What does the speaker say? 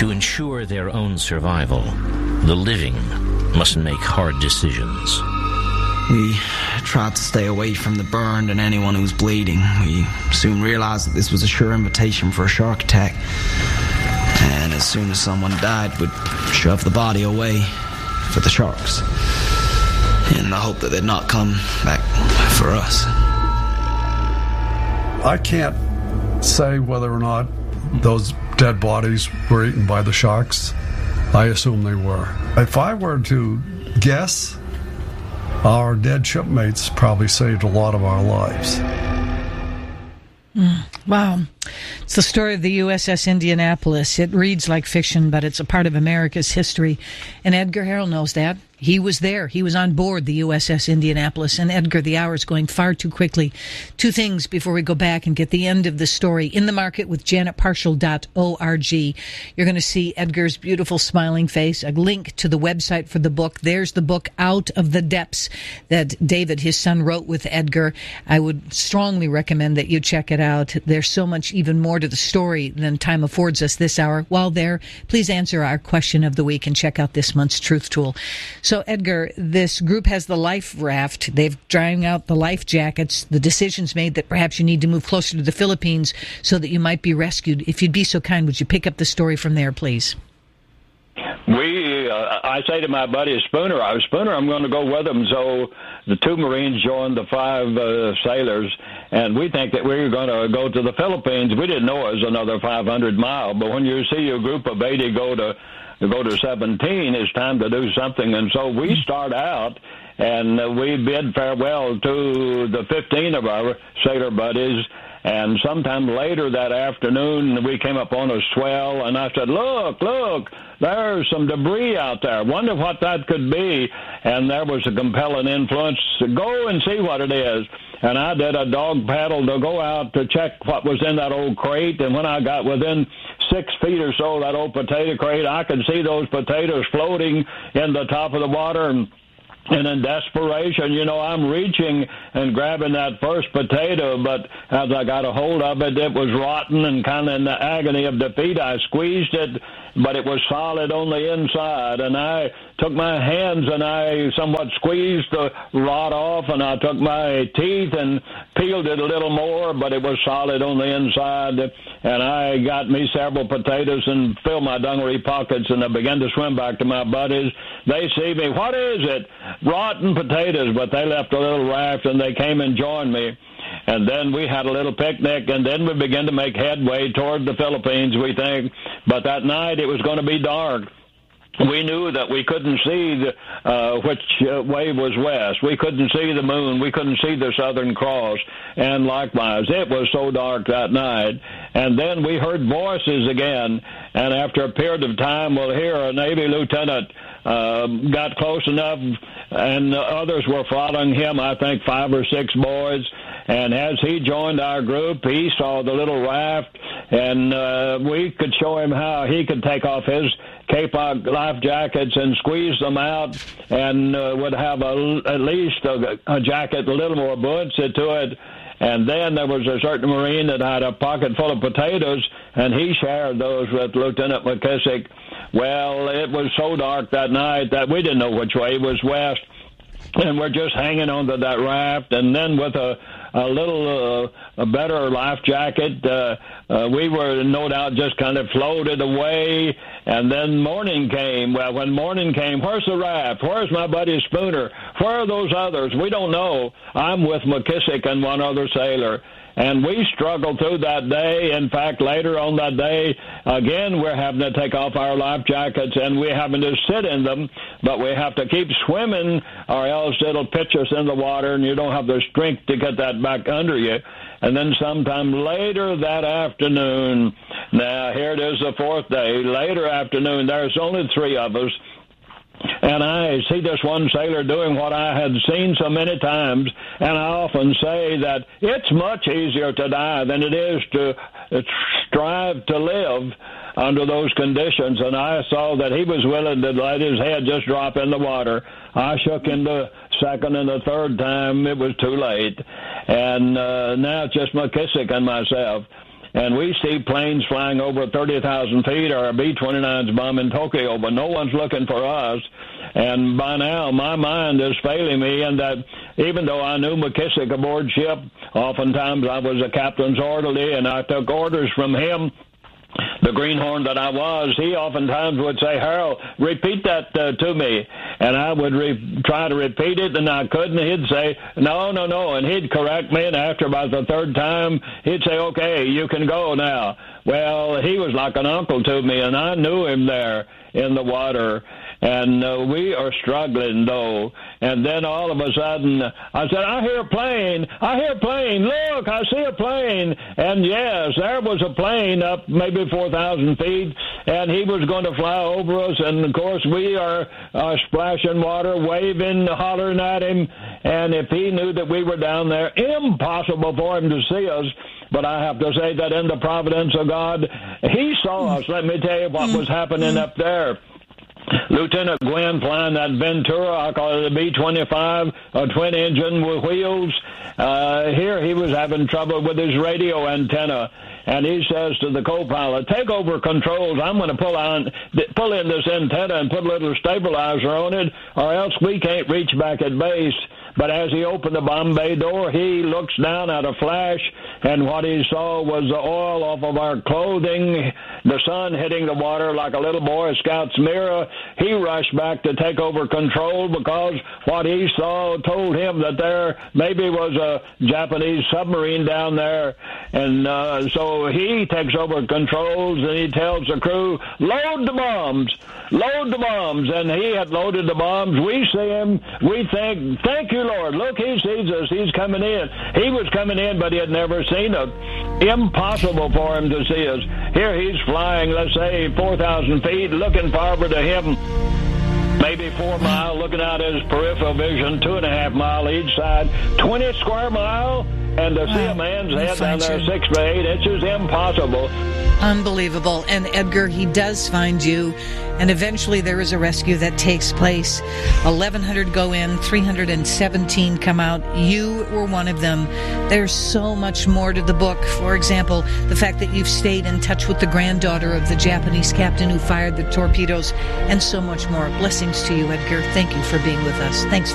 To ensure their own survival, the living must make hard decisions. We tried to stay away from the burned and anyone who was bleeding. We soon realized that this was a sure invitation for a shark attack. And as soon as someone died, we'd shove the body away for the sharks, in the hope that they'd not come back for us. I can't say whether or not those dead bodies were eaten by the sharks. I assume they were. If I were to guess, our dead shipmates probably saved a lot of our lives. Wow. It's the story of the USS Indianapolis. It reads like fiction, but it's a part of America's history. And Edgar Harrell knows that. He was there. He was on board the USS Indianapolis. And Edgar, the hour is going far too quickly. Two things before we go back and get the end of the story. In the Market with janetparshall.org. You're going to see Edgar's beautiful smiling face, a link to the website for the book. There's the book, Out of the Depths, that David, his son, wrote with Edgar. I would strongly recommend that you check it out. There's so much even more to the story than time affords us this hour. While there, please answer our question of the week and check out this month's Truth Tool. So, Edgar, this group has the life raft. They've drying out the life jackets. The decision's made that perhaps you need to move closer to the Philippines so that you might be rescued. If you'd be so kind, would you pick up the story from there, please? I say to my buddy Spooner, I'm going to go with them. So the two Marines joined the five sailors, and we think that we're going to go to the Philippines. We didn't know it was another 500 miles, but when you see a group of 80 go to 17, it's time to do something. And so we start out, and we bid farewell to the 15 of our sailor buddies. And sometime later that afternoon, we came up on a swell, and I said, look, there's some debris out there. Wonder what that could be. And there was a compelling influence. Go and see what it is. And I did a dog paddle to go out to check what was in that old crate. And when I got within 6 feet or so of that old potato crate, I could see those potatoes floating in the top of the water. And in desperation, I'm reaching and grabbing that first potato, but as I got a hold of it, it was rotten, and kind of in the agony of defeat, I squeezed it, but it was solid on the inside. And I took my hands and I somewhat squeezed the rot off, and I took my teeth and peeled it a little more, but it was solid on the inside. And I got me several potatoes and filled my dungaree pockets, and I began to swim back to my buddies. They see me. What is it? Rotten potatoes, but they left a little raft, and they came and joined me. And then we had a little picnic, and then we began to make headway toward the Philippines, we think. But that night it was going to be dark. We knew that we couldn't see which way was west. We couldn't see the moon. We couldn't see the Southern Cross. And likewise, it was so dark that night. And then we heard voices again. And after a period of time, we'll hear a Navy lieutenant got close enough, and others were following him, I think 5 or 6 boys. And as he joined our group, he saw the little raft, and we could show him how he could take off his Kapok life jackets and squeeze them out, and would have at least a jacket, a little more buoyancy to it. And then there was a certain Marine that had a pocket full of potatoes, and he shared those with Lieutenant McKissick. Well, it was so dark that night that we didn't know which way was west, and we're just hanging onto that raft. And then with a better life jacket, we were no doubt just kind of floated away. And then morning came. Well, when morning came, where's the raft? Where's my buddy Spooner? Where are those others? We don't know. I'm with McKissick and one other sailor. And we struggled through that day. In fact, later on that day, again, we're having to take off our life jackets, and we're having to sit in them, but we have to keep swimming, or else it'll pitch us in the water, and you don't have the strength to get that back under you. And then sometime later that afternoon, now here it is the 4th day, later afternoon, there's only 3 of us, and I see this one sailor doing what I had seen so many times, and I often say that it's much easier to die than it is to strive to live under those conditions. And I saw that he was willing to let his head just drop in the water. I shook him the second and the third time. It was too late. And now it's just McKissick and myself. and we see planes flying over 30,000 feet, or B-29s bombing Tokyo, but no one's looking for us. And by now, my mind is failing me, and that even though I knew McKissick aboard ship, oftentimes I was a captain's orderly, and I took orders from him. The greenhorn that I was, he oftentimes would say, Harold, repeat that to me. And I would try to repeat it, and I couldn't. He'd say, no, and he'd correct me, and after about the third time, he'd say, okay, you can go now. Well, he was like an uncle to me, and I knew him there in the water. And we are struggling, though. And then all of a sudden, I said, I hear a plane. Look, I see a plane. And yes, there was a plane up maybe 4,000 feet, and he was going to fly over us. And, of course, we are splashing water, waving, hollering at him. And if he knew that we were down there, impossible for him to see us. But I have to say that in the providence of God, he saw us. Let me tell you what was happening up there. Lieutenant Gwynn flying that Ventura, I call it a B-25, a twin-engine with wheels. Here he was having trouble with his radio antenna, and he says to the co-pilot, take over controls. I'm going to pull in this antenna and put a little stabilizer on it, or else we can't reach back at base. But as he opened the bomb bay door, he looks down at a flash, and what he saw was the oil off of our clothing, the sun hitting the water like a little Boy Scout's mirror. He rushed back to take over control because what he saw told him that there maybe was a Japanese submarine down there. And so he takes over controls, and he tells the crew, load the bombs. And he had loaded the bombs. We see him. We think, thank you, Lord. Look, he sees us. He's coming in. He was coming in, but he had never seen us. Impossible for him to see us. Here he's flying, let's say, 4,000 feet, looking forward to him. Maybe 4 miles, looking out his peripheral vision, 2.5 miles each side, 20 square mile, and to see a man's head down there 6 to 8 inches, impossible. Unbelievable. And Edgar, he does find you, and eventually there is a rescue that takes place. 1,100 go in, 317 come out. You were one of them. There's so much more to the book. For example, the fact that you've stayed in touch with the granddaughter of the Japanese captain who fired the torpedoes, and so much more. Blessings to you, Edgar. Thank you for being with us. Thanks.